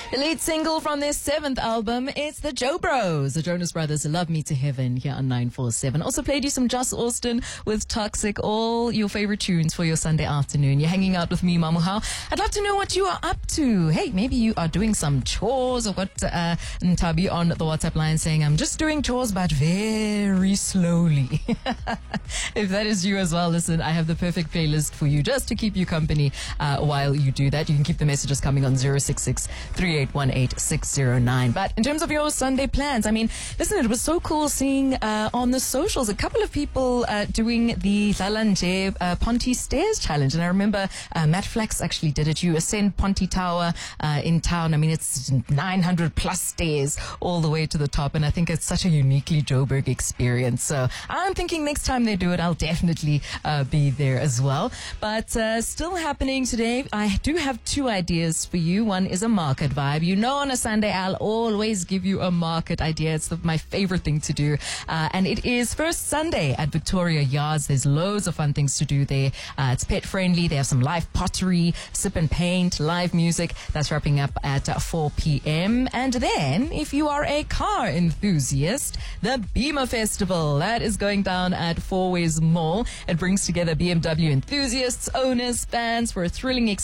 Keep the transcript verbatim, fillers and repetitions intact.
The lead single from their seventh album, it's the Joe Bros, the Jonas Brothers, Love Me to Heaven, here on nine four seven. Also played you some Joss Austin with Toxic, all your favorite tunes for your Sunday afternoon. You're hanging out with me, Mamuhao. I'd love to know what you are up to. Hey, maybe you are doing some chores, or what uh, Ntabi on the WhatsApp line saying, I'm just doing chores, but very slowly. If that is you as well, listen, I have the perfect playlist for you just to keep you company uh, while you do that. You can keep the messages coming on zero six six, three eight one eight, six zero nine. But in terms of your Sunday plans, I mean, listen, it was so cool seeing uh, on the socials a couple of people uh, doing the Lalanje uh, Ponte Stairs Challenge. And I remember uh, Matt Flax actually did it. You ascend Ponte Tower uh, in town. I mean, it's nine hundred plus stairs all the way to the top. And I think it's such a uniquely Joburg experience. So I'm thinking next time they do it, I'll definitely uh, be there as well. But uh, still happening today, I do have two ideas for you. One is a market vibe. You know, on a Sunday, I'll always give you a market idea. It's the, my favorite thing to do. Uh, and it is First Sunday at Victoria Yards. There's loads of fun things to do there. Uh, it's pet friendly. They have some live pottery, sip and paint, live music. That's wrapping up at uh, four p.m. And then, if you are a car enthusiast, the Beamer Festival. That is going down at Four Ways Mall. It brings together B M W enthusiasts, owners, fans for a thrilling experience.